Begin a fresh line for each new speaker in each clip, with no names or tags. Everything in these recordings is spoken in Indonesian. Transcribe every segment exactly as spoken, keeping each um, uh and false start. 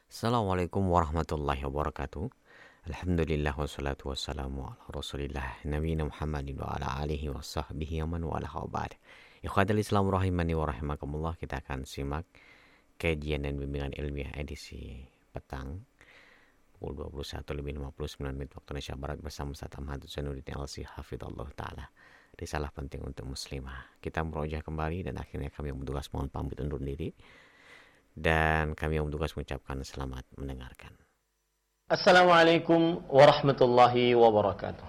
Assalamualaikum warahmatullahi wabarakatuh. Alhamdulillah wassalatu wassalamu ala rasulillah nabiyina Muhammadin wa ala alihi wa sahbihi wa man wala ba'd. Ikhwatal Islam rahimani wa rahimakumullah, kita akan simak kajian dan bimbingan ilmiah edisi petang pukul dua puluh satu lebih lima puluh sembilan menit waktu Indonesia Barat bersama Ustaz Ahmad Zainuddin L C hafizallahu taala. Risalah penting untuk muslimah. Kita merojah kembali dan akhirnya kami yang bertugas mohon pamit undur diri. Dan kami yang bertugas mengucapkan selamat mendengarkan.
Assalamualaikum warahmatullahi wabarakatuh.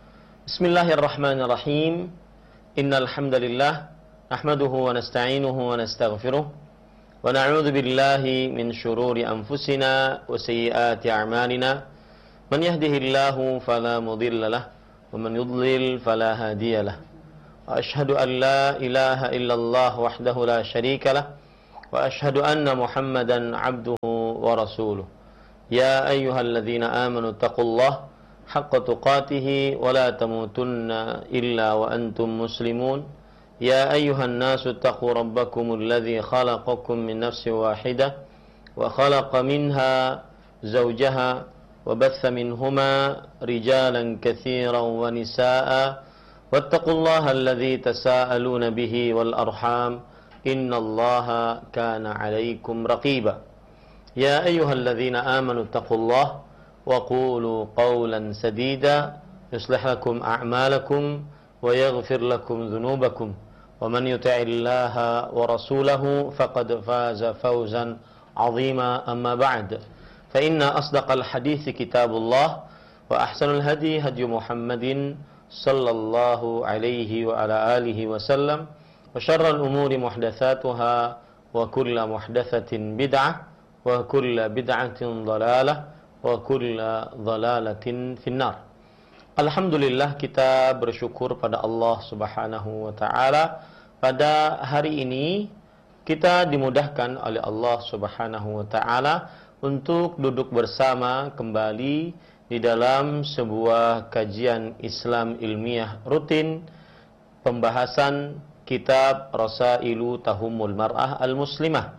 Bismillahirrahmanirrahim. Innal hamdalillah nahmaduhu wa nasta'inuhu wa nastaghfiruh wa na'udzu billahi min shururi anfusina wa sayyiati a'malina. Man yahdihillahu fala mudilla lahu wa man yudlil fala hadiya lahu. Wa asyhadu an la ilaha illallah wahdahu la syarika lahu وأشهد أن محمدا عبده ورسوله يا أيها الذين آمنوا اتقوا الله حق تقاته ولا تموتن إلا وأنتم مسلمون يا أيها الناس اتقوا ربكم الذي خلقكم من نفس واحدة وخلق منها زوجها وبث منهما رجالا كثيرا ونساء واتقوا الله الذي تساءلون به والأرحام إن الله كان عليكم رقيبا يا أيها الذين آمنوا اتقوا الله وقولوا قولا سديدا يصلح لكم أعمالكم ويغفر لكم ذنوبكم ومن يطع الله ورسوله فقد فاز فوزا عظيما أما بعد فإن أصدق الحديث كتاب الله وأحسن الهدي هدي محمد صلى الله عليه وعلى آله وسلم وشر الأمور محدثاتها وكل محدثة بدعة وكل بدعة ضلالة وكل ضلالة في النار. Alhamdulillah, kita bersyukur pada Allah Subhanahu wa taala. Pada hari ini kita dimudahkan oleh Allah Subhanahu wa taala untuk duduk bersama kembali di dalam sebuah kajian Islam ilmiah rutin, pembahasan kitab Rasailu Tahumul Mar'ah Al-Muslimah,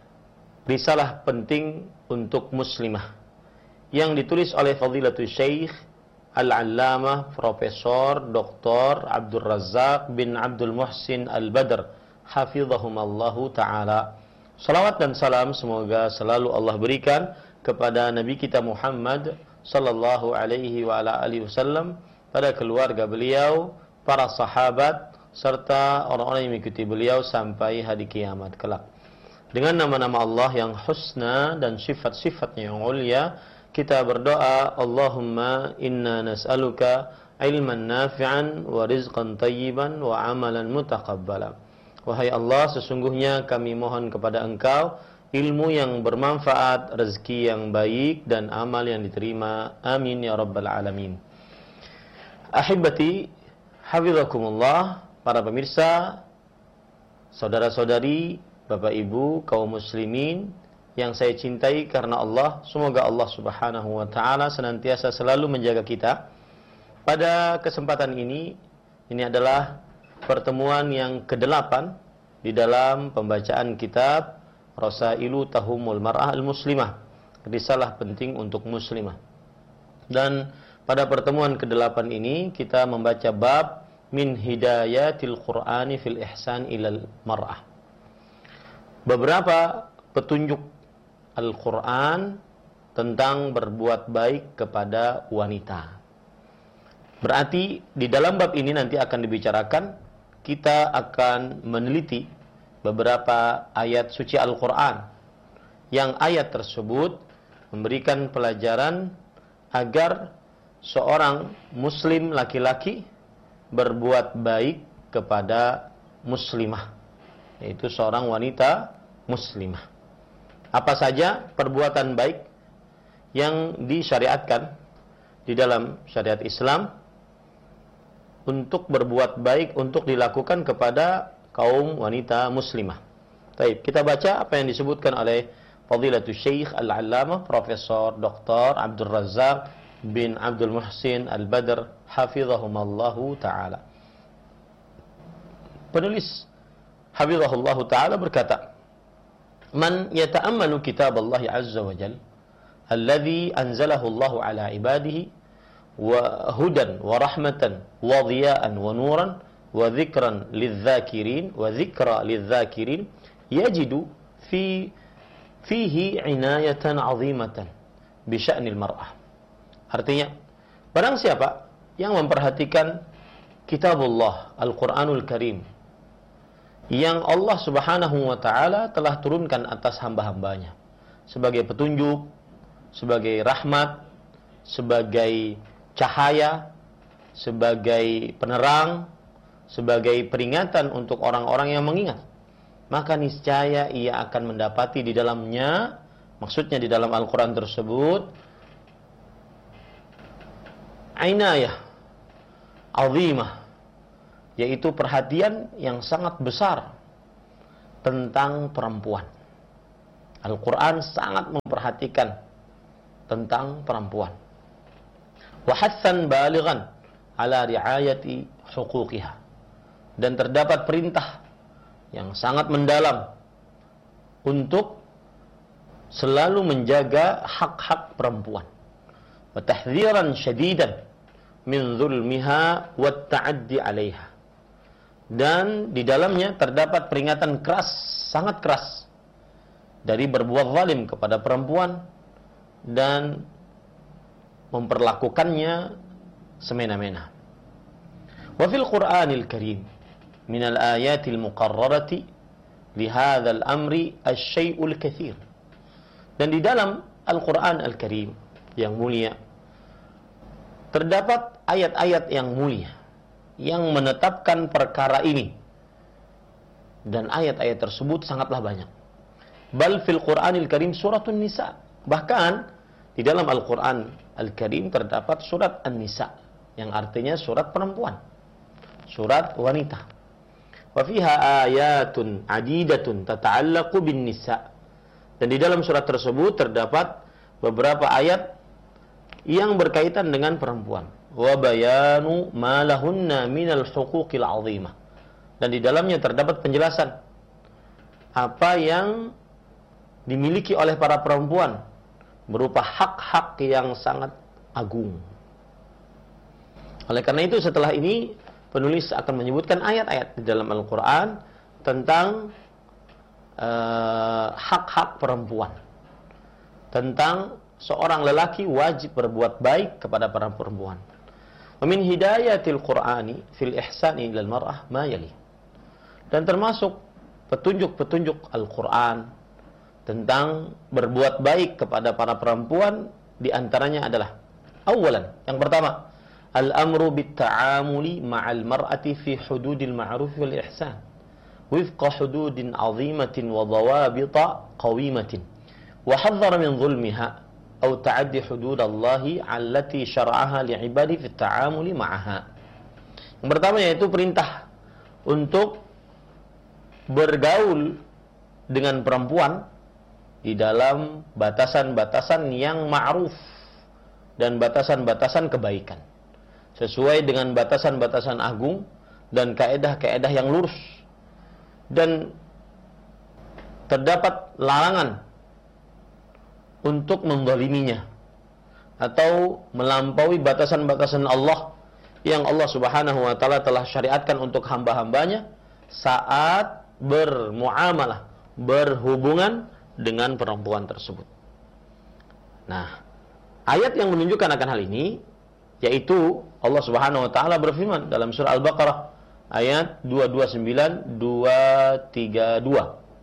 risalah penting untuk muslimah, yang ditulis oleh Fadilatul Syekh Al-Allamah Profesor Doktor Abdul Razak bin Abdul Muhsin Al-Badr hafizahumallahu ta'ala. Salawat dan salam semoga selalu Allah berikan kepada Nabi kita Muhammad sallallahu alaihi wa ala alihi wasallam, pada keluarga beliau, para sahabat, serta orang-orang yang mengikuti beliau sampai hari kiamat kelak. Dengan nama-nama Allah yang husna dan sifat-sifatnya yang mulia, kita berdoa, Allahumma inna nas'aluka ilman nafi'an wa rizqan tayyiban wa amalan mutaqabbalan. Wahai Allah, sesungguhnya kami mohon kepada Engkau ilmu yang bermanfaat, rezeki yang baik, dan amal yang diterima. Amin ya rabbal alamin. Ahibati hafizakumullah, para pemirsa, saudara-saudari, Bapak Ibu, kaum muslimin yang saya cintai karena Allah, semoga Allah Subhanahu wa taala senantiasa selalu menjaga kita. Pada kesempatan ini, ini adalah pertemuan yang kedelapan di dalam pembacaan kitab Rasailu Tahumul Mar'ah Al-Muslimah, risalah penting untuk muslimah. Dan pada pertemuan kedelapan ini kita membaca bab min hidayatil Qur'ani fil ihsan ilal mar'ah. Beberapa petunjuk Al-Qur'an tentang berbuat baik kepada wanita. Berarti di dalam bab ini nanti akan dibicarakan, kita akan meneliti beberapa ayat suci Al-Qur'an yang ayat tersebut memberikan pelajaran agar seorang muslim laki-laki berbuat baik kepada muslimah, yaitu seorang wanita muslimah. Apa saja perbuatan baik yang disyariatkan di dalam syariat Islam untuk berbuat baik, untuk dilakukan kepada kaum wanita muslimah. Baik, kita baca apa yang disebutkan oleh Fadilatul Syekh Al-Allamah Profesor Doktor Abdul Razak bin Abdul Muhsin Al-Badr hafizahumallahu ta'ala. Penulis hafizahullahu ta'ala berkata, Man yata'ammalu kitab Allah azza wa jal alladzi anzalahu Allahu ala ibadihi wa hudan wa rahmatan wa dhiya'an wa nuran wa dzikran lidz-dzakirin wa dzikra lidz-dzakirin yajidu fi fihi inayatan 'azimatan bi sya'nil mar'ah. Artinya, barang siapa yang memperhatikan kitabullah Al-Qur'anul Karim yang Allah Subhanahu wa taala telah turunkan atas hamba-hambanya sebagai petunjuk, sebagai rahmat, sebagai cahaya, sebagai penerang, sebagai peringatan untuk orang-orang yang mengingat, maka niscaya ia akan mendapati di dalamnya, maksudnya di dalam Al-Quran tersebut, inayah azimah, yaitu perhatian yang sangat besar tentang perempuan. Al-Quran sangat memperhatikan tentang perempuan. Wa hatsan balighan ala riayati huquqiha. Dan terdapat perintah yang sangat mendalam untuk selalu menjaga hak-hak perempuan. Wa tahdziran syadidan min zulmiha wa ta'addi 'alaiha. Dan di dalamnya terdapat peringatan keras, sangat keras dari berbuat zalim kepada perempuan dan memperlakukannya semena-mena. Wa fil Qur'anil Karim min al-ayatil muqarrarati li hadzal amri asy-syai'ul katsir. Dan di dalam Al-Qur'an Al-Karim yang mulia terdapat ayat-ayat yang mulia yang menetapkan perkara ini, dan ayat-ayat tersebut sangatlah banyak. Bal fil Qur'anil Karim suratun Nisa, bahkan di dalam Al-Qur'an Al-Karim terdapat surat An-Nisa yang artinya surat perempuan, surat wanita. Wa fiha ayatun adidatun tata'allaqu bin nisa. Dan di dalam surat tersebut terdapat beberapa ayat yang berkaitan dengan perempuan. Wa bayanu ma lahunna minal huquqil 'azimah. Dan di dalamnya terdapat penjelasan apa yang dimiliki oleh para perempuan berupa hak-hak yang sangat agung. Oleh karena itu, setelah ini penulis akan menyebutkan ayat-ayat di dalam Al-Quran tentang uh, hak-hak perempuan, tentang seorang lelaki wajib berbuat baik kepada para perempuan. Wa min hidayatil Qur'ani fil ihsani ilal mar'ah ma yali. Dan termasuk petunjuk-petunjuk Al-Quran tentang berbuat baik kepada para perempuan, di antaranya adalah awalan, yang pertama, al-amru bit-ta'amuli ma'al mar'ati fi hududil ma'ruf wal ihsan wifqa hududin 'azimatin wa dhawabita qawimatin wa hadzara min zulmiha aw ta'addi hududallahi allati syara'aha li'ibadi fi at-ta'amuli ma'aha. Yang pertama yaitu perintah untuk bergaul dengan perempuan di dalam batasan-batasan yang ma'ruf dan batasan-batasan kebaikan, sesuai dengan batasan-batasan agung dan kaedah-kaedah yang lurus. Dan terdapat larangan untuk menzaliminya atau melampaui batasan-batasan Allah yang Allah Subhanahu wa taala telah syariatkan untuk hamba-hambanya saat bermuamalah, berhubungan dengan perempuan tersebut. Nah, ayat yang menunjukkan akan hal ini yaitu Allah Subhanahu wa taala berfirman dalam surah Al-Baqarah ayat dua ratus dua puluh sembilan dua ratus tiga puluh dua.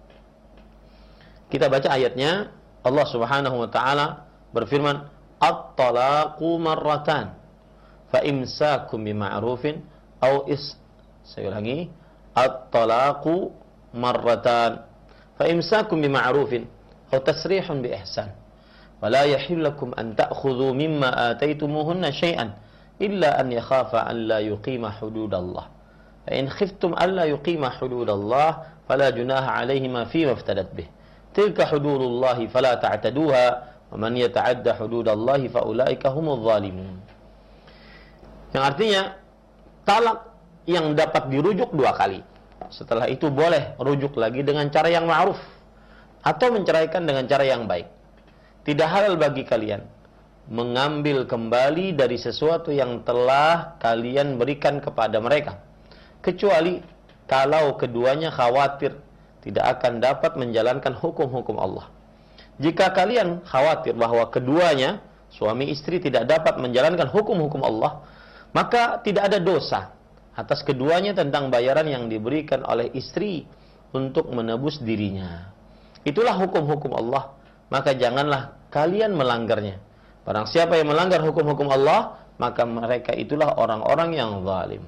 Kita baca ayatnya. Allah Subhanahu wa taala berfirman, "At-talaqu marratan fa imsakum bima'rufin aw is." Saya ulangi, "At-talaqu marratan fa imsakum bima'rufin aw tasrihun bi ihsan." ولا يحل لكم أن تأخذوا مما آتيتموهن شيئا إلا أن يخافا أن لا يقيم حدود الله فإن خفتم أن لا يقيم حدود الله فلا جناح عليهما فيما افتدت به تلك حدود الله فلا تعتدوها ومن يتعدى حدود الله فأولئك هم الظالمون. Yang artinya talak yang dapat dirujuk dua kali, setelah itu boleh rujuk lagi dengan cara yang ma'ruf atau menceraikan dengan cara yang baik. tidak halal bagi kalian mengambil kembali dari sesuatu yang telah kalian berikan kepada mereka, kecuali kalau keduanya khawatir tidak akan dapat menjalankan hukum-hukum Allah. Jika kalian khawatir bahwa keduanya, suami istri, tidak dapat menjalankan hukum-hukum Allah, maka tidak ada dosa atas keduanya tentang bayaran yang diberikan oleh istri untuk menebus dirinya. Itulah hukum-hukum Allah, maka janganlah kalian melanggarnya. Barang siapa yang melanggar hukum-hukum Allah, maka mereka itulah orang-orang yang zalim.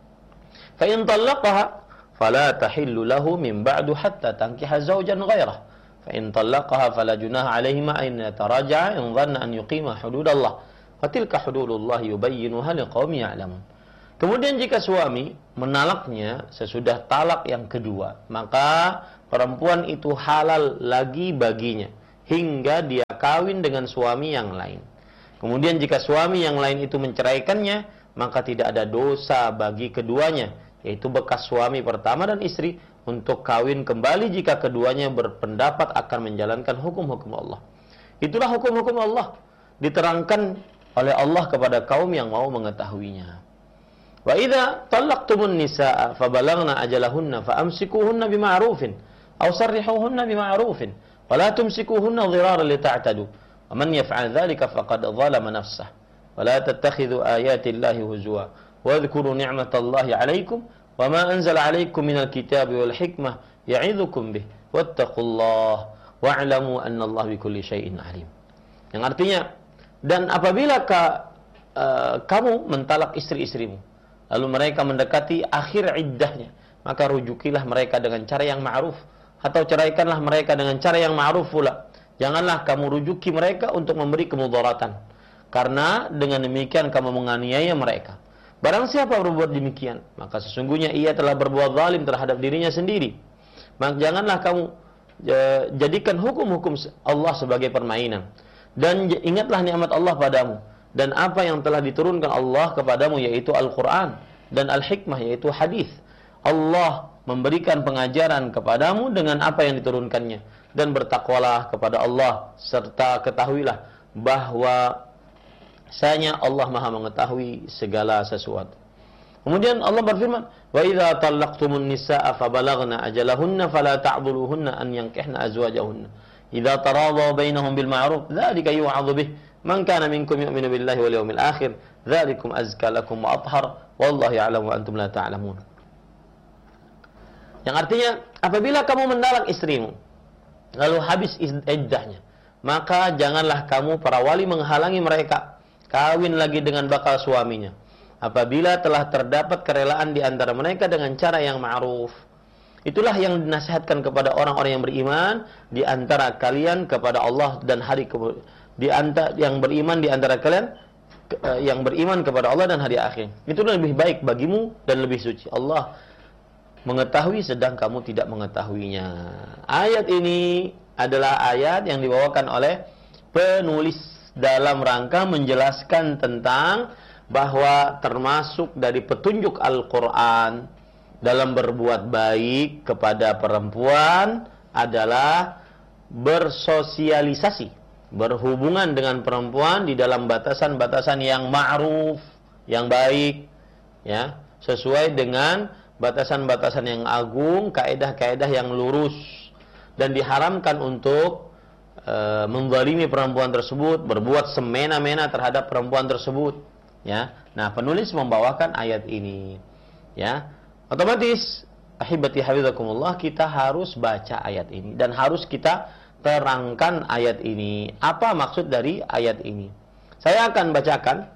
Fa in talaqaha fala tahillu lahu min ba'du hatta tankiha zawjan ghairah. Fa in talaqaha fala junaha 'alaihima an yataraja'a in dhanna an yuqima hududallah. Wa tilka hududullah yubayyinuha liqaumin ya'lamun. Kemudian jika suami menalaknya sesudah talak yang kedua, maka perempuan itu halal lagi baginya hingga dia kawin dengan suami yang lain. Kemudian jika suami yang lain itu menceraikannya, maka tidak ada dosa bagi keduanya, yaitu bekas suami pertama dan istri, untuk kawin kembali jika keduanya berpendapat akan menjalankan hukum-hukum Allah. Itulah hukum-hukum Allah, diterangkan oleh Allah kepada kaum yang mau mengetahuinya. Wa idza talaqtumun nisaa fabalaghna ajalahunna faamsikuhunna bima'rufin aw sarrihuhunna bima'rufin wa la tumsikuhunna dhiraran lita'tadu wa man yaf'al dhalika faqad zalama nafsahu wa la tattakhidhu ayati Allahi huzwa wa dhkuru ni'matallahi 'alaykum wa ma anzala 'alaykum minal kitabi wal hikmah ya'idhukum bih wattaqullaha wa'lamu anna Allaha bikulli syai'in 'alim. Yang artinya, dan apabila ka, uh, kamu mentalak istri-istrimu lalu mereka mendekati akhir iddahnya, maka rujukilah mereka dengan cara yang ma'ruf, atau ceraikanlah mereka dengan cara yang ma'ruf pula. Janganlah kamu rujuki mereka untuk memberi kemudaratan, karena dengan demikian kamu menganiaya mereka. Barang siapa berbuat demikian, maka sesungguhnya ia telah berbuat zalim terhadap dirinya sendiri. Maka janganlah kamu jadikan hukum-hukum Allah sebagai permainan. Dan ingatlah nikmat Allah padamu dan apa yang telah diturunkan Allah kepadamu, yaitu Al-Quran dan Al-Hikmah, yaitu hadis. Allah memberikan pengajaran kepadamu dengan apa yang diturunkannya, dan bertakwalah kepada Allah, serta ketahuilah bahwa sayanya Allah Maha mengetahui segala sesuatu. Kemudian Allah berfirman, wa idza talaqtumun nisaa fabalaghna ajalahunna fala ta'dhuluhunna an yankihna azwajahunna idza taradaw bainahum bil ma'ruf dzalika yu'adhu bih man kana minkum yu'minu billahi wal yawmil akhir dzalikum azka lakum wa athhar wallahu ya'lamu wa antum la ta'lamun. Yang artinya, apabila kamu mentalak istrimu lalu habis iddahnya, maka janganlah kamu para wali menghalangi mereka kawin lagi dengan bakal suaminya apabila telah terdapat kerelaan di antara mereka dengan cara yang ma'ruf. Itulah yang dinasihatkan kepada orang-orang yang beriman di antara kalian kepada Allah dan hari kemudian, di antara yang beriman di antara kalian yang beriman kepada Allah dan hari akhir. Itu lebih baik bagimu dan lebih suci. Allah mengetahui sedang kamu tidak mengetahuinya. Ayat ini adalah ayat yang dibawakan oleh penulis dalam rangka menjelaskan tentang bahwa termasuk dari petunjuk Al-Quran dalam berbuat baik kepada perempuan adalah bersosialisasi, berhubungan dengan perempuan di dalam batasan-batasan yang ma'ruf, yang baik, ya, sesuai dengan batasan-batasan yang agung, kaedah-kaedah yang lurus, dan diharamkan untuk e, menzalimi perempuan tersebut, berbuat semena-mena terhadap perempuan tersebut, ya. Nah, penulis membawakan ayat ini, ya. Otomatis, ahibati hafizakumullah, kita harus baca ayat ini dan harus kita terangkan ayat ini. Apa maksud dari ayat ini? Saya akan bacakan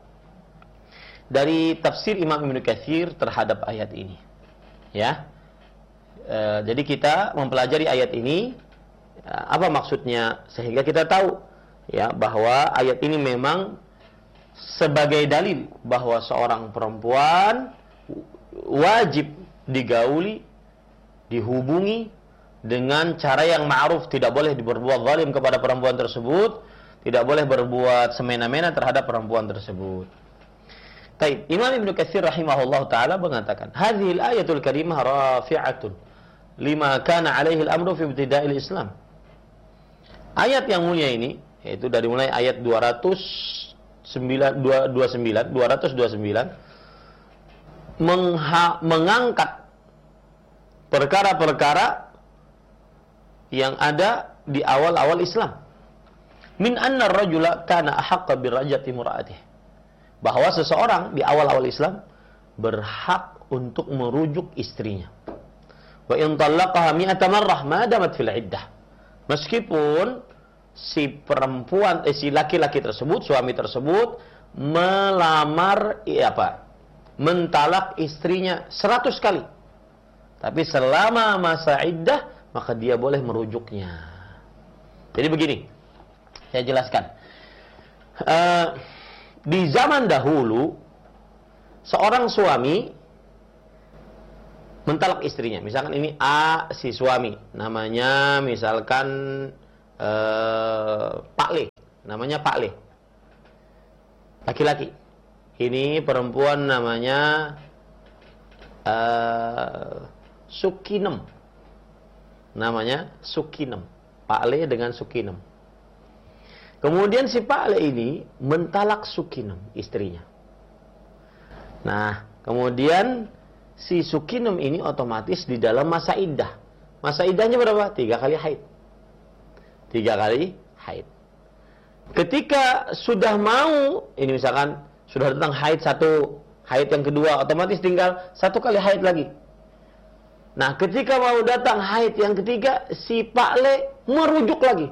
dari tafsir Imam Ibnu Katsir terhadap ayat ini. Ya, e, jadi kita mempelajari ayat ini, apa maksudnya, sehingga kita tahu, ya, bahwa ayat ini memang sebagai dalil bahwa seorang perempuan wajib digauli, dihubungi dengan cara yang ma'ruf, tidak boleh berbuat zalim kepada perempuan tersebut, tidak boleh berbuat semena-mena terhadap perempuan tersebut. Taib. Imam Ibnu Katsir rahimahullah taala mengatakan, "Hadhil ayatul karimah rafi'atun lima kana 'alaihi al-amru fi ibtida'il Islam." Ayat yang mulia ini, yaitu dari mulai ayat dua ratus sembilan, dua ratus dua puluh sembilan, dua ratus dua puluh sembilan mengha, mengangkat perkara-perkara yang ada di awal-awal Islam. Min anna ar-rajula kana ahaqqa birrajati mura'atih. Bahwa seseorang di awal-awal Islam berhak untuk merujuk istrinya. Wa in talaqaha mi'ata marrah ma damat fil iddah. Meskipun si perempuan eh, si laki-laki tersebut, suami tersebut melamar ya apa? mentalak istrinya seratus kali. Tapi selama masa iddah maka dia boleh merujuknya. Jadi begini, saya jelaskan. Uh, di zaman dahulu seorang suami mentalak istrinya. Misalkan ini A, si suami, namanya misalkan uh, Pak Le, namanya Pak Le, laki-laki. Ini perempuan namanya uh, Sukinem, namanya Sukinem, Pak Le dengan Sukinem. Kemudian si Pak Le ini mentalak Sukinem, istrinya. Nah, kemudian si Sukinem ini otomatis di dalam masa iddah. Masa iddahnya berapa? Tiga kali haid. Tiga kali haid. Ketika sudah mau, ini misalkan sudah datang haid satu, haid yang kedua, otomatis tinggal satu kali haid lagi. Nah, ketika mau datang haid yang ketiga, si Pak Le merujuk lagi.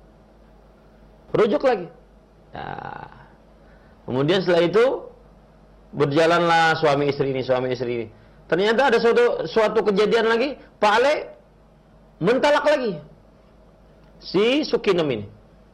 Merujuk lagi. Nah, kemudian setelah itu berjalanlah suami istri ini, suami istri ini. Ternyata ada suatu, suatu kejadian lagi, Pak Le mentalak lagi si Sukinem ini.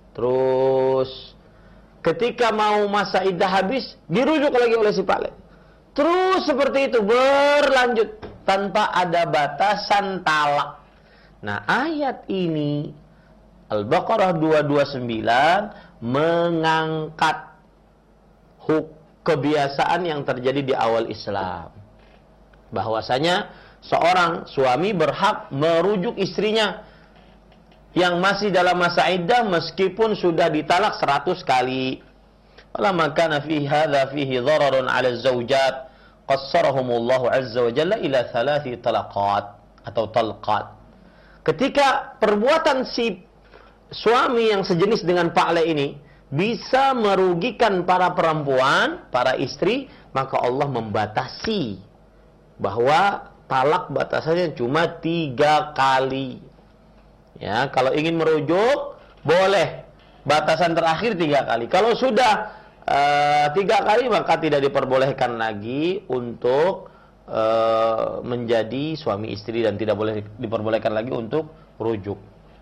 Terus ketika mau masa iddah habis, dirujuk lagi oleh si Pak Le. Terus seperti itu berlanjut tanpa ada batasan talak. Nah, ayat ini Al-Baqarah dua ratus dua puluh sembilan mengangkat huk kebiasaan yang terjadi di awal Islam. Bahwasanya seorang suami berhak merujuk istrinya yang masih dalam masa iddah meskipun sudah ditalak seratus kali. Falamma kana fi hadza fihi dhararun 'ala az-zawjat qassarahumullahu 'azza wa jalla ila thalathi talaqat atau talqat. Ketika perbuatan si suami yang sejenis dengan Pak Le ini bisa merugikan para perempuan, para istri, maka Allah membatasi bahwa talak batasannya cuma tiga kali. Ya, kalau ingin merujuk boleh, batasan terakhir tiga kali. Kalau sudah uh, tiga kali maka tidak diperbolehkan lagi untuk uh, menjadi suami istri dan tidak boleh diperbolehkan lagi untuk rujuk.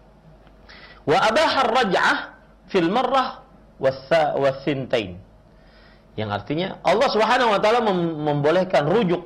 Wa abaha ar-raj'ah fil marrah was-sintain. Yang artinya Allah Subhanahu wa taala mem membolehkan rujuk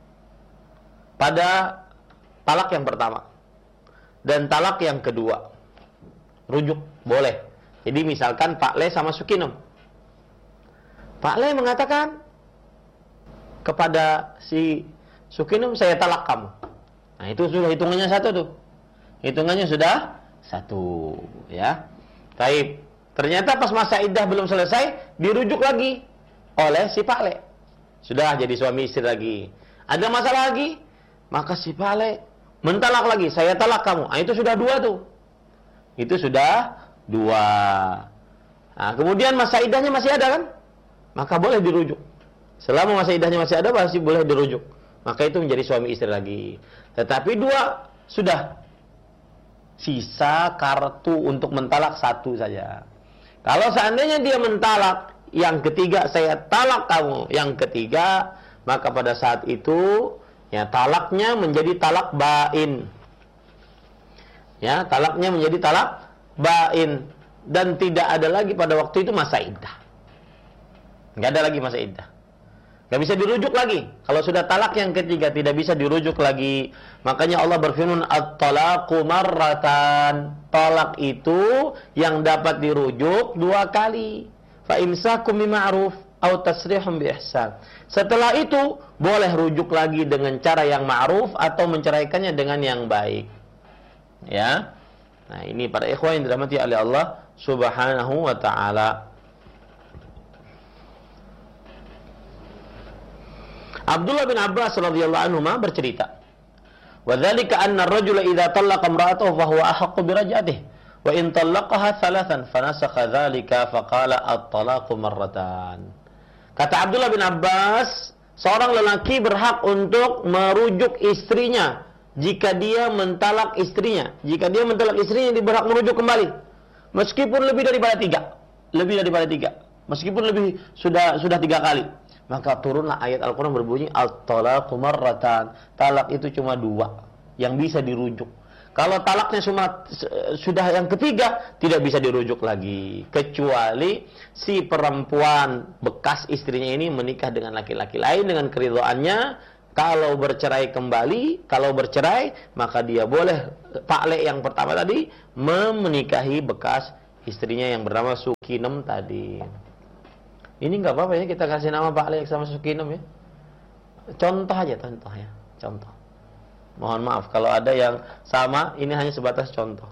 pada talak yang pertama dan talak yang kedua. Rujuk boleh. Jadi misalkan Pak Le sama Sukinem. Pak Le mengatakan kepada si Sukinem, saya talak kamu. Nah, itu sudah hitungannya satu tuh. Hitungannya sudah satu, ya. Baik. Ternyata pas masa iddah belum selesai, dirujuk lagi oleh si Pak Le. Sudah jadi suami istri lagi. Ada masalah lagi, maka si Pak Le mentalak lagi, saya talak kamu. Nah, itu sudah dua tuh. Itu sudah dua. Nah, kemudian masa iddahnya masih ada kan? Maka boleh dirujuk. Selama masa iddahnya masih ada, masih boleh dirujuk. Maka itu menjadi suami istri lagi. Tetapi dua sudah. Sisa kartu untuk mentalak satu saja. Kalau seandainya dia mentalak yang ketiga, saya talak kamu yang ketiga, maka pada saat itu ya talaknya menjadi talak bain. Ya, talaknya menjadi talak bain dan tidak ada lagi pada waktu itu masa iddah. Enggak ada lagi masa iddah. Enggak bisa dirujuk lagi. Kalau sudah talak yang ketiga tidak bisa dirujuk lagi. Makanya Allah berfirman at-talaqu marratan. Talak itu yang dapat dirujuk dua kali. Fa imsakum bima'ruf aw tasrihum bi ihsan. Setelah itu boleh rujuk lagi dengan cara yang ma'ruf atau menceraikannya dengan yang baik. Ya. Nah, ini para ikhwan yang dirahmati oleh Allah Subhanahu wa ta'ala. Abdullah bin Abbas radhiyallahu anhu bercerita, "Wa dzalika anna ar-rajula idza talaqa imra'atahu fa huwa ahaqqu bi raj'atihi, wa in talaqaha thalathan fa nasakha dzalika fa qala at-talaqu marratan." Kata Abdullah bin Abbas, seorang lelaki berhak untuk merujuk istrinya jika dia mentalak istrinya. Jika dia mentalak istrinya, dia berhak merujuk kembali. Meskipun lebih daripada tiga. Lebih daripada tiga. Meskipun lebih sudah sudah tiga kali. Maka turunlah ayat Al-Quran berbunyi, At-talaqu marratan. Talak itu cuma dua yang bisa dirujuk. Kalau talaknya cuma sudah yang ketiga, tidak bisa dirujuk lagi. Kecuali si perempuan bekas istrinya ini menikah dengan laki-laki lain dengan keridhaannya. Kalau bercerai kembali, kalau bercerai, maka dia boleh, Pak Le yang pertama tadi, menikahi bekas istrinya yang bernama Sukinem tadi. Ini nggak apa-apa ya, kita kasih nama Pak Le sama Sukinem ya. Contoh aja, contoh ya, contoh. Mohon maaf kalau ada yang sama, ini hanya sebatas contoh.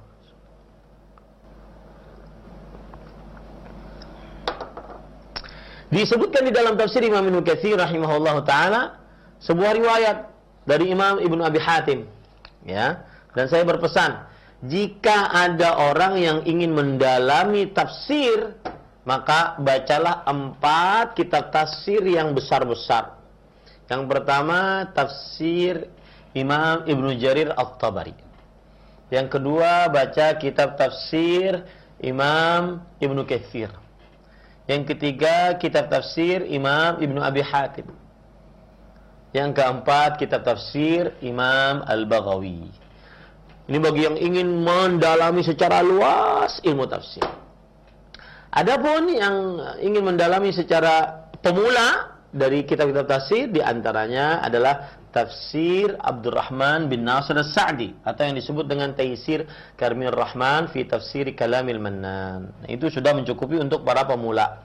Disebutkan di dalam tafsir Imam Ibnu Katsir rahimahullahu taala sebuah riwayat dari Imam Ibnu Abi Hatim, ya. Dan saya berpesan, jika ada orang yang ingin mendalami tafsir, maka bacalah empat kitab tafsir yang besar-besar. Yang pertama, tafsir Imam Ibnu Jarir At-Tabari. Yang kedua, baca kitab tafsir Imam Ibnu Katsir. Yang ketiga, kitab tafsir Imam Ibnu Abi Hatim. Yang keempat, kitab tafsir Imam Al-Baghawi. Ini bagi yang ingin mendalami secara luas ilmu tafsir. Adapun yang ingin mendalami secara pemula dari kitab-kitab tafsir, diantaranya adalah tafsir Abdurrahman bin Nasir As-Sa'di, atau yang disebut dengan Taisir Karmir Rahman fi Tafsir Kalamil Mannan. Nah, itu sudah mencukupi untuk para pemula.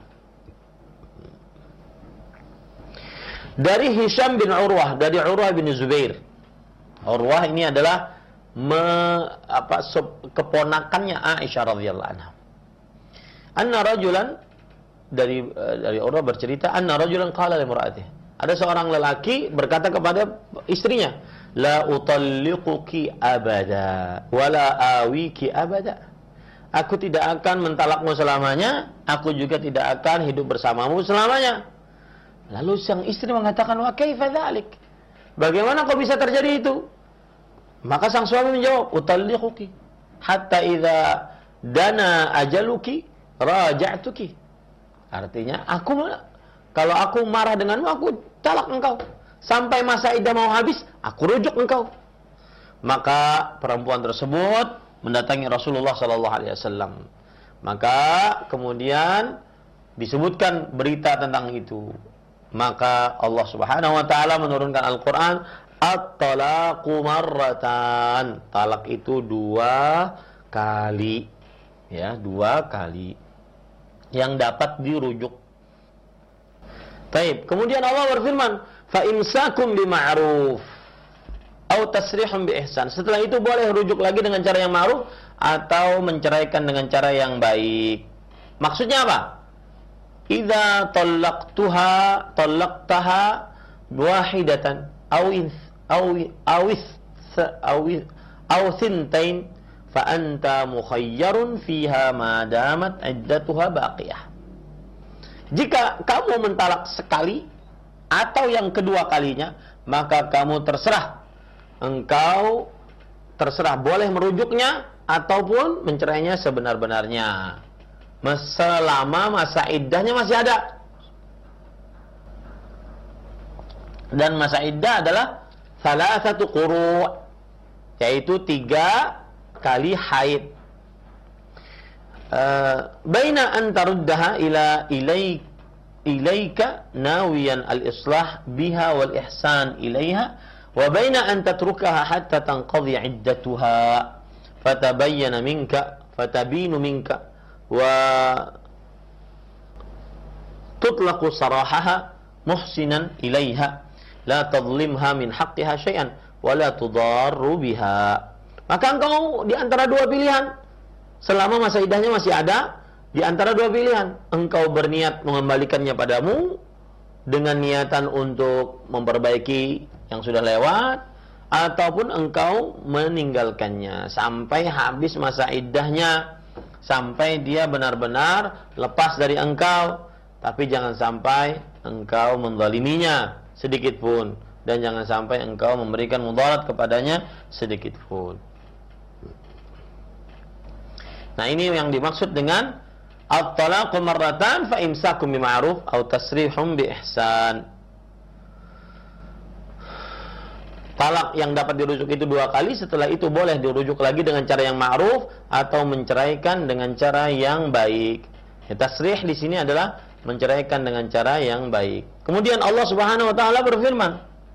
Dari Hisham bin Urwah, dari Urwah bin Zubair. Urwah ini adalah me, apa, keponakannya Aisyah radhiyallahu anha. Anna rajulan, dari dari Urwah bercerita, anna rajulan qala li imra'atihi. Ada seorang lelaki berkata kepada istrinya, la utalliquki abada wala awiki abada. Aku tidak akan mentalakmu selamanya, aku juga tidak akan hidup bersamamu selamanya. Lalu sang istri mengatakan, wa kaifa dzalik? Bagaimana kok bisa terjadi itu? Maka sang suami menjawab, utalliquki hatta idza dana ajaluki raja'tuki. Artinya, aku kalau aku marah denganmu, aku talak engkau. Sampai masa iddah mau habis, aku rujuk engkau. Maka perempuan tersebut mendatangi Rasulullah sallallahu alaihi wasallam. Maka kemudian disebutkan berita tentang itu. Maka Allah Subhanahu wa taala menurunkan Al-Qur'an, At-talaqu marratan. Talak itu dua kali. Ya, dua kali. Yang dapat dirujuk. Baik, kemudian Allah berfirman, fa imsakum bima'ruf au tasrihum biihsan. Setelah itu boleh rujuk lagi dengan cara yang ma'ruf atau menceraikan dengan cara yang baik. Maksudnya apa? Idza talaqtuha talaqtaha wahidatan aw aw awis awis aw thintain fa anta mukhayyarun fiha ma damat iddatuha baqiyah. Jika kamu mentalak sekali atau yang kedua kalinya, maka kamu terserah. Engkau terserah boleh merujuknya ataupun mencerainya sebenar-benarnya. Selama masa iddahnya masih ada. Dan masa iddah adalah salah satu quru', yaitu tiga kali haid. Baina an taruddaha ila ilaik ilaika nawiyan al-islah biha wal ihsan ilaiha wa baina an tatrukaha hatta tanqadhi iddatuha fatabayyana minka fatabinu minka wa tutlaqu sarahaha muhsinan ilaiha la tadhlimha min haqqiha syai'an wa la tudarru biha. Maka engkau di antara dua pilihan, selama masa iddahnya masih ada di antara dua pilihan. Engkau berniat mengembalikannya padamu dengan niatan untuk memperbaiki yang sudah lewat, ataupun engkau meninggalkannya sampai habis masa iddahnya, sampai dia benar-benar lepas dari engkau. Tapi jangan sampai engkau menzaliminya sedikit pun, dan jangan sampai engkau memberikan mudarat kepadanya sedikit pun. Nah, ini yang dimaksud dengan at-talaqu marratan fa imsakum bima'ruf aw tasrihum bi ihsan. Talak yang dapat dirujuk itu dua kali, setelah itu boleh dirujuk lagi dengan cara yang ma'ruf atau menceraikan dengan cara yang baik. Ya, tasrih di sini adalah menceraikan dengan cara yang baik. Kemudian Allah Subhanahu wa taala berfirman,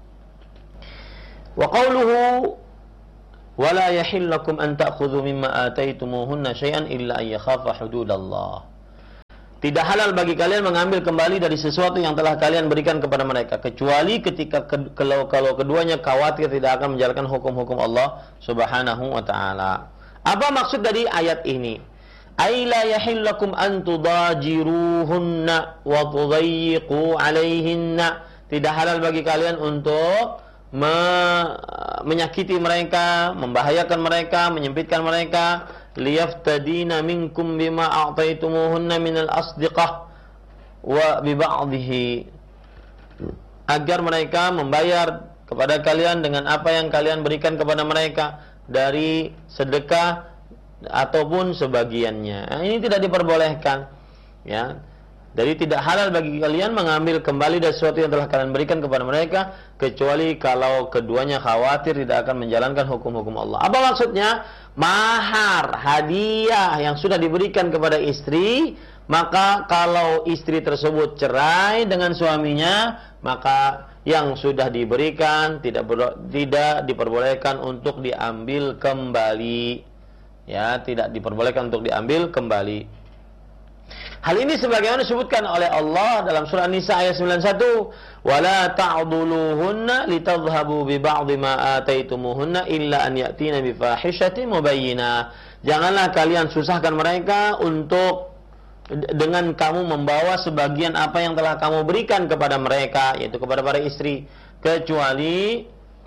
wa qawluhu wa la yahillu lakum an ta'khudhu mimma ataitumuhunna syai'an illa ay yakhafa hududallah. Tidak halal bagi kalian mengambil kembali dari sesuatu yang telah kalian berikan kepada mereka, kecuali ketika ke, kalau, kalau keduanya khawatir tidak akan menjalankan hukum-hukum Allah Subhanahu wa taala. Apa maksud dari ayat ini? Ay la yahillakum an tudajiruhunna wa tudayyiqu alaihinna. Tidak halal bagi kalian untuk me, menyakiti mereka, membahayakan mereka, menyempitkan mereka. Liyaftadina minkum bima a'taitumuhunna minal asdiqah wa biba'dihi, agar mereka membayar kepada kalian dengan apa yang kalian berikan kepada mereka dari sedekah ataupun sebagiannya. Nah, ini tidak diperbolehkan, ya. Jadi tidak halal bagi kalian mengambil kembali dari sesuatu yang telah kalian berikan kepada mereka, kecuali kalau keduanya khawatir tidak akan menjalankan hukum-hukum Allah. Apa maksudnya? Mahar, hadiah yang sudah diberikan kepada istri, maka kalau istri tersebut cerai dengan suaminya, maka yang sudah diberikan tidak ber, tidak diperbolehkan untuk diambil kembali. Ya, tidak diperbolehkan untuk diambil kembali. Hal ini sebagaimana disebutkan oleh Allah dalam surah An-Nisa ayat sembilan puluh satu, "Wala ta'dhuluhunna litadhhabu bi ba'dhi ma ataitumuhunna illa an ya'tina bi fahishatin mubayyinah." Janganlah kalian susahkan mereka untuk dengan kamu membawa sebagian apa yang telah kamu berikan kepada mereka, yaitu kepada para istri, kecuali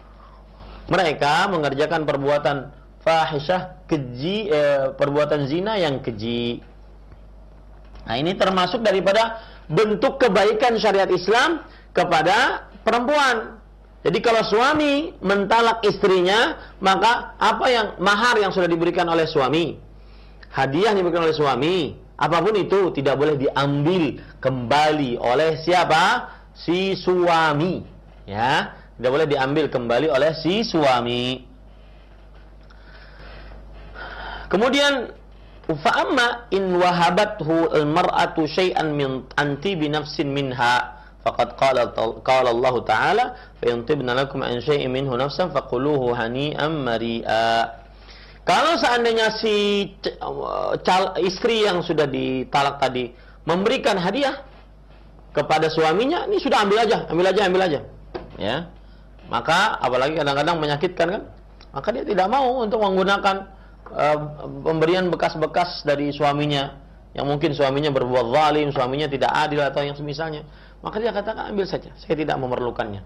mereka mengerjakan perbuatan fahisyah, keji, eh, perbuatan zina yang keji. Nah, ini termasuk daripada bentuk kebaikan syariat Islam kepada perempuan. Jadi kalau suami mentalak istrinya, maka apa yang mahar yang sudah diberikan oleh suami, hadiah yang diberikan oleh suami, apapun itu tidak boleh diambil kembali oleh siapa? Si suami. Ya, tidak boleh diambil kembali oleh si suami. Kemudian fa'amma in wahabathu al-mar'atu syai'an min anti bi nafsin minha faqad qala qala Allah ta'ala fa yantibna lakum an syai'in minhu nafsan faquluhu hani'an mari'a. Kalau seandainya si cal, istri yang sudah ditalak tadi memberikan hadiah kepada suaminya, ini sudah ambil aja, ambil aja, ambil aja. Ya. Maka apalagi kadang-kadang menyakitkan kan? Maka dia tidak mau untuk menggunakan Uh, pemberian bekas-bekas dari suaminya yang mungkin suaminya berbuat zalim, suaminya tidak adil atau yang semisalnya, maka dia katakan ambil saja, saya tidak memerlukannya.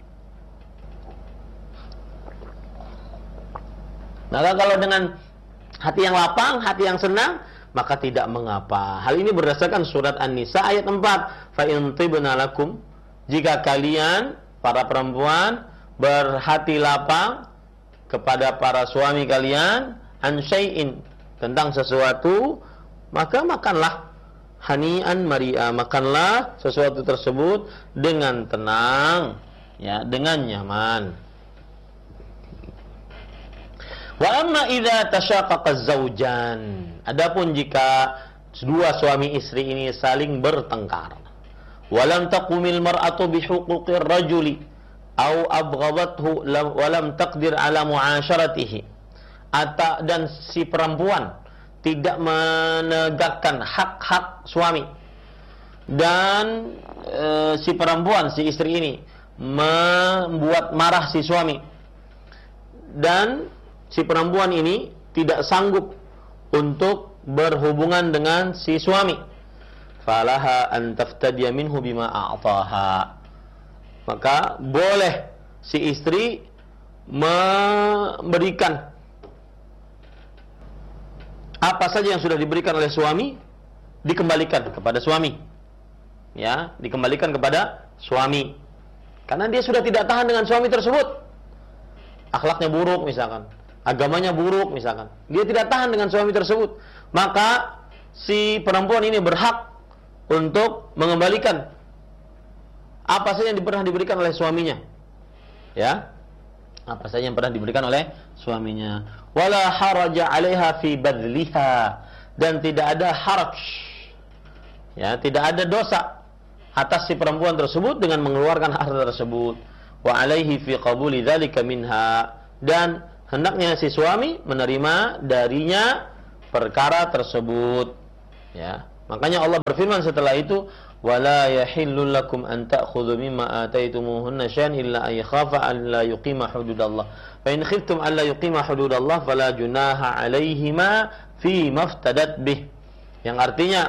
Maka kalau dengan hati yang lapang, hati yang senang, maka tidak mengapa. Hal ini berdasarkan surat An-Nisa ayat empat, fa in tibna lakum, jika kalian para perempuan berhati lapang kepada para suami kalian an syai'in, tentang sesuatu, maka makanlah hani'an mari'a, makanlah sesuatu tersebut dengan tenang, ya, dengan nyaman. Wa amma idza tashaqqaqa az-zawjan, adapun jika dua suami istri ini saling bertengkar, walam taqumil mar'atu bihuquqir rajuli aw abghadathu walam taqdir ala mu'asyaratihi, Ata, dan si perempuan tidak menegakkan hak-hak suami, dan e, si perempuan, si istri ini membuat marah si suami, dan si perempuan ini tidak sanggup untuk berhubungan dengan si suami. Falaha an taftadiya minhu bima a'taha. Maka boleh si istri memberikan apa saja yang sudah diberikan oleh suami, dikembalikan kepada suami. Ya, dikembalikan kepada suami. Karena dia sudah tidak tahan dengan suami tersebut. Akhlaknya buruk misalkan, agamanya buruk misalkan. Dia tidak tahan dengan suami tersebut. Maka si perempuan ini berhak untuk mengembalikan apa saja yang pernah diberikan oleh suaminya. Ya. Apa saja yang pernah diberikan oleh suaminya. Wala haraja 'alaiha fi badliha, dan tidak ada haraj. Ya, tidak ada dosa atas si perempuan tersebut dengan mengeluarkan harta tersebut. Wa 'alaihi fi qabuli dzalika minha, dan hendaknya si suami menerima darinya perkara tersebut. Ya. Makanya Allah berfirman setelah itu, wala yahillu lakum an ta'khudhu mimma ataitumuhunna syai'an illa ay khafa an la yuqima hududallah. Fa in khiftum an la yuqima hududallah fala junaha 'alaihima fi maftadat bih. Yang artinya,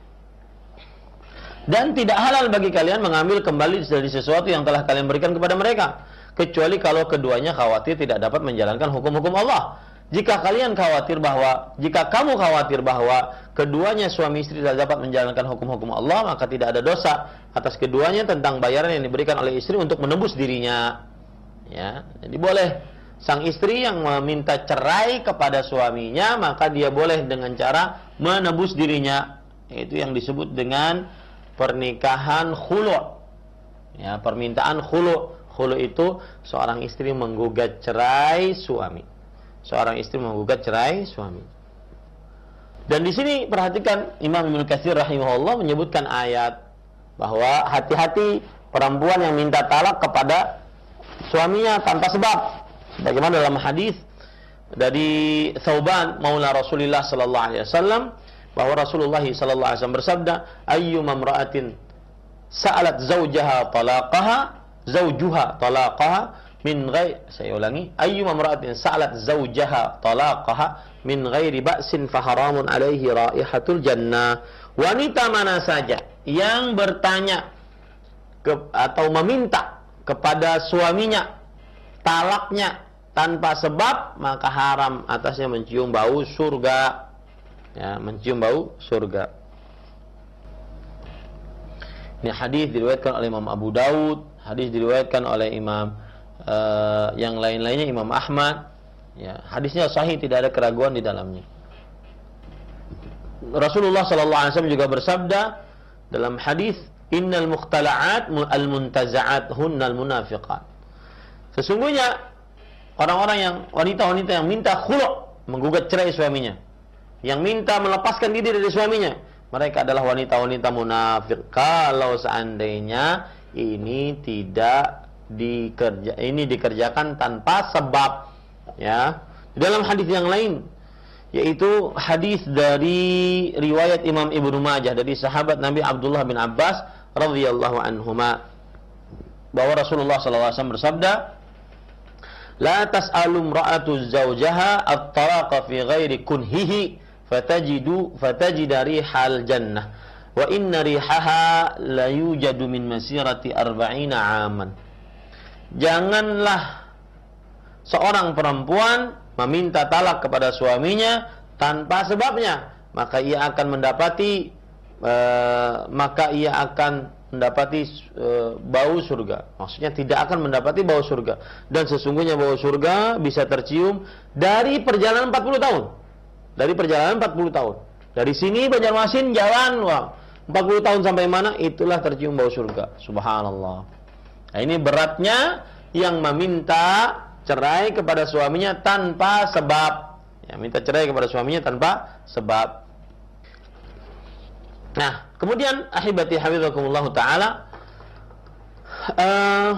dan tidak halal bagi kalian mengambil kembali dari sesuatu yang telah kalian berikan kepada mereka, kecuali kalau keduanya khawatir tidak dapat menjalankan hukum-hukum Allah. Jika kalian khawatir bahwa, jika kamu khawatir bahwa keduanya suami istri tidak dapat menjalankan hukum-hukum Allah, maka tidak ada dosa atas keduanya tentang bayaran yang diberikan oleh istri untuk menebus dirinya. Ya, jadi boleh sang istri yang meminta cerai kepada suaminya, maka dia boleh dengan cara menebus dirinya. Itu yang disebut dengan pernikahan khulu'. Ya, permintaan khulu'. Khulu' itu seorang istri menggugat cerai suami. Seorang istri menggugat cerai suami. Dan di sini perhatikan, Imam Ibnu Katsir rahimahullah menyebutkan ayat bahwa hati-hati perempuan yang minta talak kepada suaminya tanpa sebab. Sebagaimana dalam hadis dari Thauban maula Rasulullah sallallahu alaihi wasallam, bahwa Rasulullah sallallahu alaihi wasallam bersabda, ayyuma imra'atin sa'alat zawjaha talaqaha zawjuha talaqaha min ghairi, saya ulangi, ayyuma imra'atin sa'alat zawjaha talaqaha min ghairi ba'sin fa haramun 'alaihi raihatul jannah. Wanita mana saja yang bertanya ke, atau meminta kepada suaminya talaknya tanpa sebab, maka haram atasnya mencium bau surga. Ya, mencium bau surga. Ini hadis diriwayatkan oleh Imam Abu Daud, hadis diriwayatkan oleh Imam Uh, yang lain-lainnya, Imam Ahmad. Ya, hadisnya sahih, tidak ada keraguan di dalamnya. Rasulullah sallallahu alaihi wasallam juga bersabda dalam hadis, innal mukhtala'at al-muntaza'at hunnal munafiqat. Sesungguhnya orang-orang yang wanita-wanita yang minta khulu', menggugat cerai suaminya, yang minta melepaskan diri dari suaminya, mereka adalah wanita-wanita munafik. Kalau seandainya ini tidak dikerja, ini dikerjakan tanpa sebab, ya. Dalam hadis yang lain, yaitu hadis dari riwayat Imam Ibnu Majah dari sahabat Nabi Abdullah bin Abbas radhiyallahu anhuma, bahwa Rasulullah sallallahu alaihi wasallam bersabda, la tas'alu imra'atu zawjaha at-talaqa fi ghairi kunhihi fatajidu fatajida rihal jannah wa inna rihaha la yujadu min masirati arba'ina 'aman. Janganlah seorang perempuan meminta talak kepada suaminya tanpa sebabnya, maka ia akan mendapati e, maka ia akan mendapati e, bau surga. Maksudnya tidak akan mendapati bau surga. Dan sesungguhnya bau surga bisa tercium dari perjalanan empat puluh tahun. Dari perjalanan empat puluh tahun. Dari sini Banjarmasin jalan, wah, empat puluh tahun sampai mana, itulah tercium bau surga. Subhanallah. Nah, ini beratnya yang meminta cerai kepada suaminya tanpa sebab. Ya, minta cerai kepada suaminya tanpa sebab. Nah, kemudian ahibati hafizakumullah taala, uh,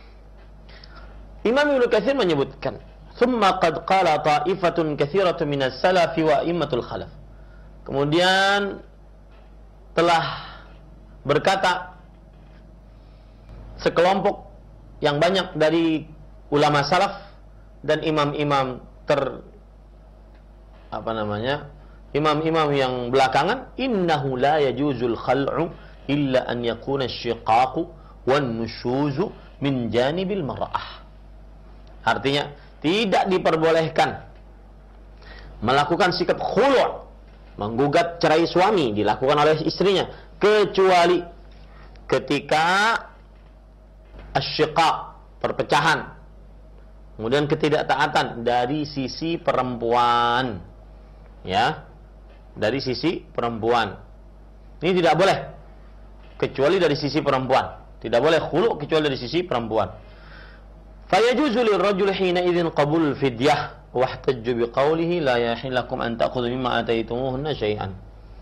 Imam Ibnu Katsir menyebutkan, "Tsumma qad qala ta'ifatun katsiratun minas salafi wa immatul khalaf." Kemudian telah berkata sekelompok yang banyak dari ulama salaf dan imam-imam ter apa namanya imam-imam yang belakangan, innahu la yajuzul khal'u illa an yakuna asyiqaqu wan nushuzu min janibil mar'ah. Artinya, tidak diperbolehkan melakukan sikap khulu', menggugat cerai suami, dilakukan oleh istrinya, kecuali ketika asyiqaq, perpecahan, kemudian ketidaktaatan dari sisi perempuan, ya, dari sisi perempuan. Ini tidak boleh kecuali dari sisi perempuan. Tidak boleh khulu' kecuali dari sisi perempuan. Fayajuzu lirrajuli hina idzin qabul fidyah wahtajju biqaulihi la yahillakum an ta'khudhu mimma ataitumuhunna syai'an.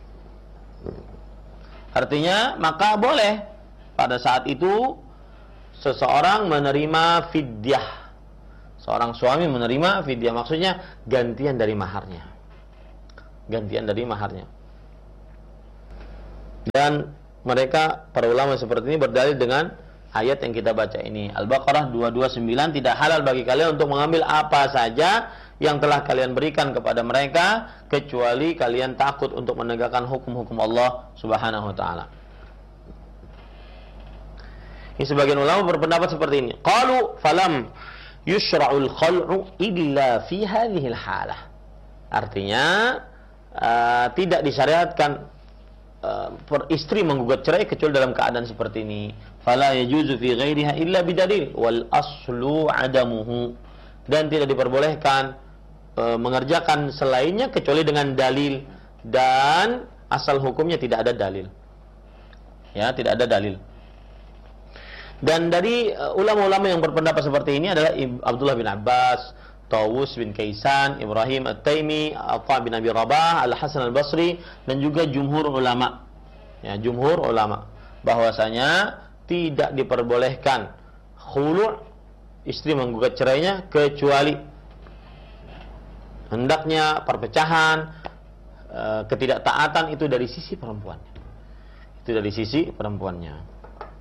Artinya, maka boleh pada saat itu seseorang menerima fidyah. Seorang suami menerima fidyah, maksudnya gantian dari maharnya. Gantian dari maharnya. Dan mereka, para ulama seperti ini berdalil dengan ayat yang kita baca ini, Al-Baqarah dua ratus dua puluh sembilan, tidak halal bagi kalian untuk mengambil apa saja yang telah kalian berikan kepada mereka kecuali kalian takut untuk menegakkan hukum-hukum Allah Subhanahu wa taala. Ini sebagian ulama berpendapat seperti ini. Qalu falam yushra'ul khal'u illa fi hadhihi al-halah. Artinya uh, tidak disyariatkan uh, istri menggugat cerai kecuali dalam keadaan seperti ini. Fala yajuzu fi ghairiha illa bidalil wal aslu adamuhu. Dan tidak diperbolehkan uh, mengerjakan selainnya kecuali dengan dalil, dan asal hukumnya tidak ada dalil. Ya, tidak ada dalil. Dan dari uh, ulama-ulama yang berpendapat seperti ini adalah Abdullah bin Abbas, Tawus bin Kaisan, Ibrahim At-Taimi, Atha bin Abi Rabah, Al-Hasan Al-Basri, dan juga jumhur ulama. Ya, jumhur ulama bahwasanya tidak diperbolehkan khulu', istri menggugat cerainya, kecuali hendaknya perpecahan, uh, ketidaktaatan itu dari sisi perempuannya. Itu dari sisi perempuannya.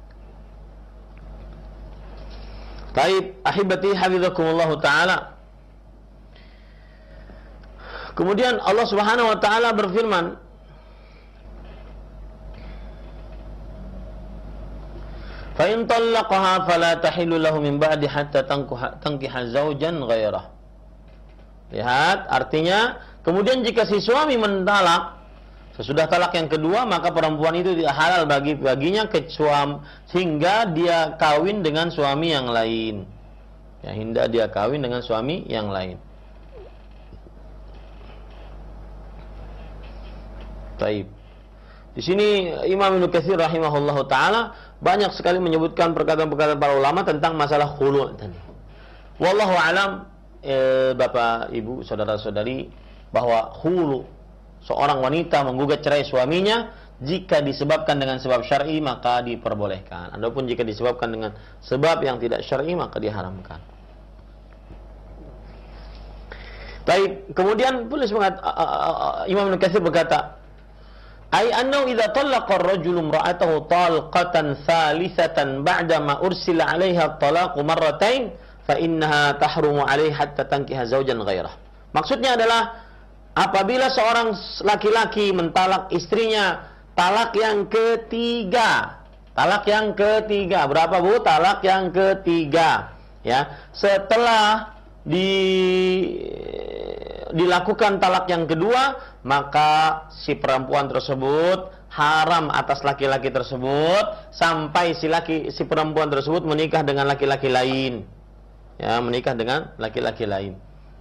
Baik, ahibati hafizakumullah taala. Kemudian Allah Subhanahu wa taala berfirman, "Fa in talaqaha fala tahillu lahu min ba'di hatta tankiha zawjan ghairah." Lihat, artinya kemudian jika si suami mentalak sesudah talak yang kedua, maka perempuan itu tidak halal bagi baginya kecuali hingga dia kawin dengan suami yang lain. Ya, hingga dia kawin dengan suami yang lain. Taib. Di sini Imam Ibnu Katsir rahimahullahu taala banyak sekali menyebutkan perkataan-perkataan para ulama tentang masalah khulu' tadi. Wallahu alam, eh, Bapak, Ibu, saudara-saudari, bahwa khulu', seorang wanita menggugat cerai suaminya, jika disebabkan dengan sebab syar'i maka diperbolehkan. Adapun jika disebabkan dengan sebab yang tidak syar'i maka diharamkan. Baik, kemudian penulis mengatakan, Imam Ibnu Katsir berkata, "Ai annahu idza talaqa ar-rajulu imra'atahu talqatan thalithatan ba'da ma ursila 'alayha at-talaqu marratain fa innaha tahrumu 'alayhi hatta tankiha zawjan ghairah." Maksudnya adalah apabila seorang laki-laki mentalak istrinya talak yang ketiga, talak yang ketiga, berapa Bu? Talak yang ketiga, ya. Setelah di, dilakukan talak yang kedua, maka si perempuan tersebut haram atas laki-laki tersebut sampai si laki si perempuan tersebut menikah dengan laki-laki lain, ya, menikah dengan laki-laki lain.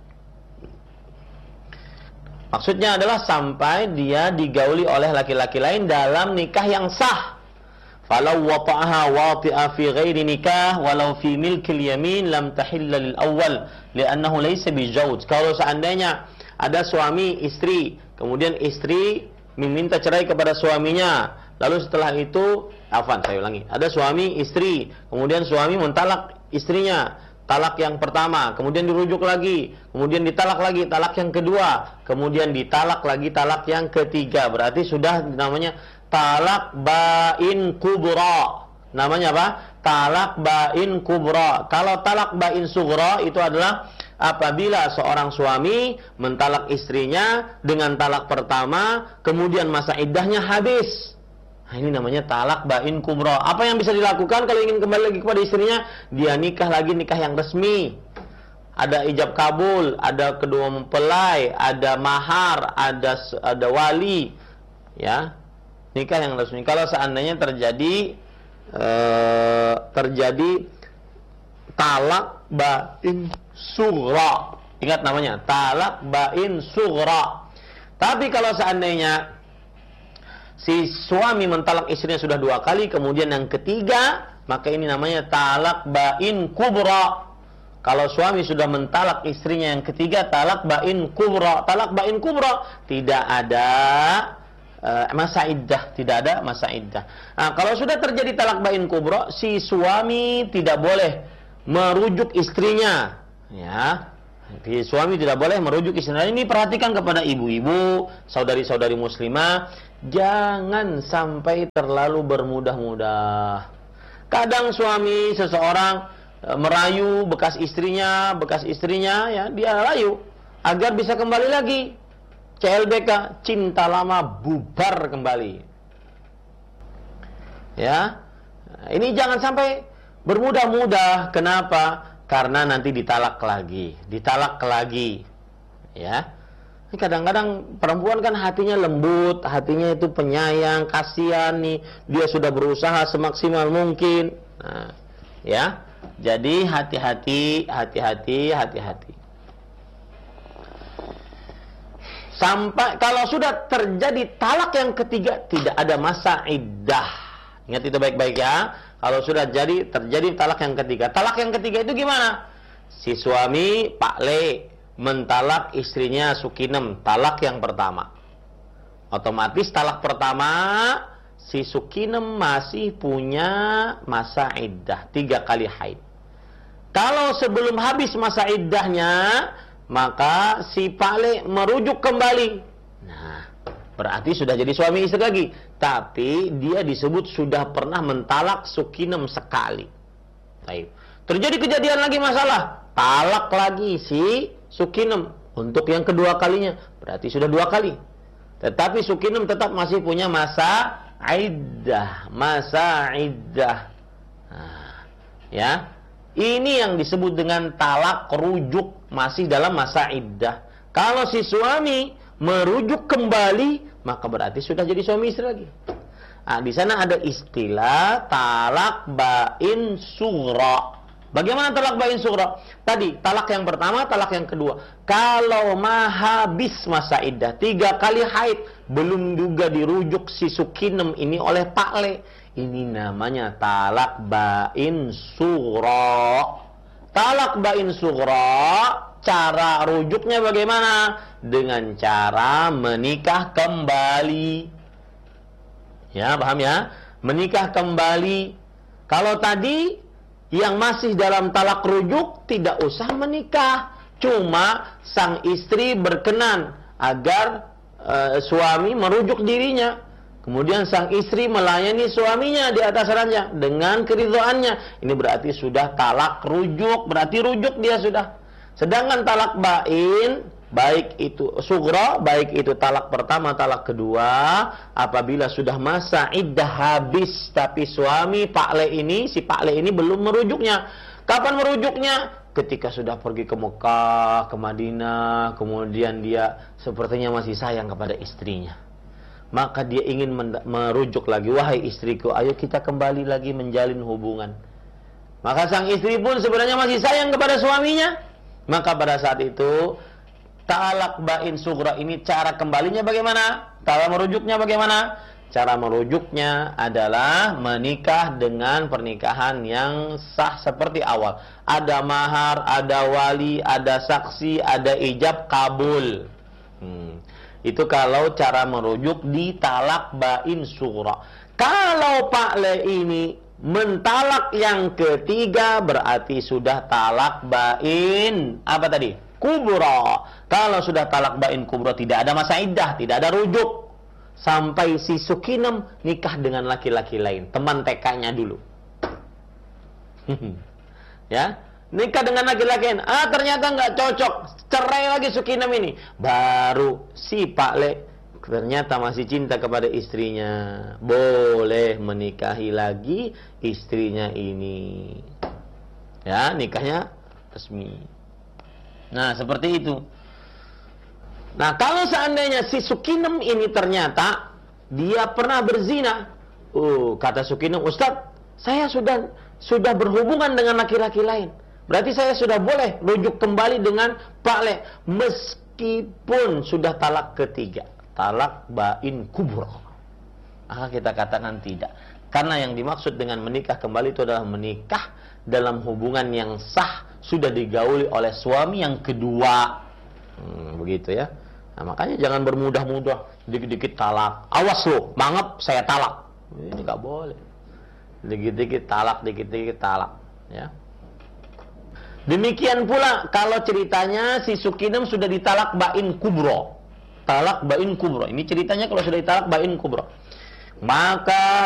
Maksudnya adalah sampai dia digauli oleh laki-laki lain dalam nikah yang sah. Falau wata'aha wati'a fi ghairi nikah walau fi milkil yamin lam tahilla lil awwal li'annahu laysa bijawj. Kalau seandainya ada suami istri, kemudian istri meminta cerai kepada suaminya, lalu setelah itu, afwan, saya ulangi. Ada suami istri, kemudian suami mentalak istrinya, talak yang pertama, kemudian dirujuk lagi, kemudian ditalak lagi, talak yang kedua, kemudian ditalak lagi, talak yang ketiga. Berarti sudah namanya talak bain kubra. Namanya apa? Talak bain kubra. Kalau talak bain sughra itu adalah apabila seorang suami mentalak istrinya dengan talak pertama, kemudian masa iddahnya habis. Nah, ini namanya talak bain kubra. Apa yang bisa dilakukan kalau ingin kembali lagi kepada istrinya? Dia nikah lagi, nikah yang resmi. Ada ijab kabul, ada kedua mempelai, ada mahar, ada ada wali, ya, nikah yang resmi. Kalau seandainya terjadi eh, terjadi talak bain sughra, ingat namanya talak bain sughra. Tapi kalau seandainya si suami mentalak istrinya sudah dua kali, kemudian yang ketiga, maka ini namanya talak bain kubra. Kalau suami sudah mentalak istrinya yang ketiga, talak bain kubra. Talak bain kubra tidak ada uh, masa iddah, tidak ada masa iddah. Nah, kalau sudah terjadi talak bain kubra, si suami tidak boleh merujuk istrinya, ya. Si suami tidak boleh merujuk istrinya. Ini perhatikan kepada ibu-ibu, saudari-saudari muslimah, jangan sampai terlalu bermudah-mudah. Kadang suami seseorang merayu bekas istrinya, bekas istrinya, ya, dia rayu agar bisa kembali lagi. C L B K, cinta lama bubar kembali. Ya, ini jangan sampai bermudah-mudah. Kenapa? Karena nanti ditalak lagi, ditalak lagi. Ya, kadang-kadang perempuan kan hatinya lembut, hatinya itu penyayang, kasihan nih, dia sudah berusaha semaksimal mungkin. Nah, ya. Jadi hati-hati, hati-hati, hati-hati. Sampai kalau sudah terjadi talak yang ketiga, tidak ada masa iddah. Ingat itu baik-baik ya. Kalau sudah jadi terjadi talak yang ketiga. Talak yang ketiga itu gimana? Si suami Pak Le mentalak istrinya Sukinem, talak yang pertama. Otomatis talak pertama, si Sukinem masih punya masa iddah, tiga kali haid. Kalau sebelum habis masa iddahnya, maka si Pak Le merujuk kembali. Nah, berarti sudah jadi suami istri lagi. Tapi dia disebut sudah pernah mentalak Sukinem sekali. Baik. Terjadi kejadian lagi masalah, talak lagi si Sukinem untuk yang kedua kalinya. Berarti sudah dua kali. Tetapi Sukinem tetap masih punya masa iddah, masa iddah. Nah, ya, ini yang disebut dengan talak rujuk, masih dalam masa iddah. Kalau si suami merujuk kembali, maka berarti sudah jadi suami istri lagi. Nah, di sana ada istilah talak bain sughra. Bagaimana talak bain sughra? Tadi talak yang pertama, talak yang kedua. Kalau mah habis masa iddah, tiga kali haid, belum juga dirujuk si Sukinem ini oleh Pak Le, ini namanya talak bain sughra. Talak bain sughra, cara rujuknya bagaimana? Dengan cara menikah kembali. Ya, paham ya? Menikah kembali. Kalau tadi yang masih dalam talak rujuk, tidak usah menikah. Cuma sang istri berkenan agar uh, suami merujuk dirinya. Kemudian sang istri melayani suaminya di atas ranjang dengan keridhoannya. Ini berarti sudah talak rujuk, berarti rujuk dia sudah. Sedangkan talak bain, baik itu sughra, baik itu talak pertama, talak kedua, apabila sudah masa iddah habis, tapi suami Pak Le ini, si Pak Le ini belum merujuknya. Kapan merujuknya? Ketika sudah pergi ke Mekah, ke Madinah, kemudian dia sepertinya masih sayang kepada istrinya. Maka dia ingin merujuk lagi, wahai istriku, ayo kita kembali lagi menjalin hubungan. Maka sang istri pun sebenarnya masih sayang kepada suaminya. Maka pada saat itu talak bain sughra ini cara kembalinya bagaimana? Cara merujuknya bagaimana? Cara merujuknya adalah menikah dengan pernikahan yang sah seperti awal. Ada mahar, ada wali, ada saksi, ada ijab kabul. Hmm. Itu kalau cara merujuk di talak bain sughra. Kalau Pak Le ini mentalak yang ketiga, berarti sudah talak bain apa tadi? Kubra. Kalau sudah talak bain kubra, tidak ada masa iddah, tidak ada rujuk. Sampai si Sukinem nikah dengan laki-laki lain, teman T K-nya dulu. Ya, nikah dengan laki-laki lain. Ah, ternyata nggak cocok, cerai lagi Sukinam ini. Baru si Pak Le ternyata masih cinta kepada istrinya, boleh menikahi lagi istrinya ini. Ya, nikahnya resmi. Nah, seperti itu. Nah, kalau seandainya si Sukinem ini ternyata dia pernah berzina, oh, kata Sukinem, Ustadz, saya sudah sudah berhubungan dengan laki-laki lain. Berarti saya sudah boleh rujuk kembali dengan Pak Le, meskipun sudah talak ketiga, talak bain kubro. Maka kita katakan tidak. Karena yang dimaksud dengan menikah kembali itu adalah menikah dalam hubungan yang sah, sudah digauli oleh suami yang kedua. Hmm, begitu ya. Nah, makanya jangan bermudah-mudah, dikit-dikit talak. Awas lo, mangap saya talak. Ini nggak boleh. Dikit-dikit talak, dikit-dikit talak. Ya. Demikian pula kalau ceritanya si Sukinem sudah ditalak bain kubro. Talak bain kubro. Ini ceritanya kalau sudah ditalak bain kubro. Maka